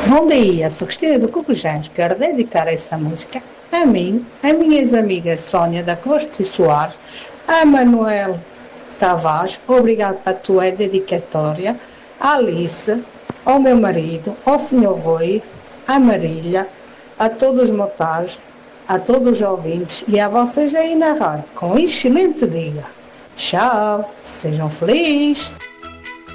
Bom dia, sou Cristina do Cocujães. Quero dedicar essa música a mim, a minhas amigas Sónia da Costa e Soares, a Manuel Tavares, obrigado pela tua dedicatória, a Alice, ao meu marido, ao Sr. Rui, à Marília, a todos os meus pais, a todos os ouvintes e a vocês aí na rádio. Com um excelente dia. Tchau, sejam felizes.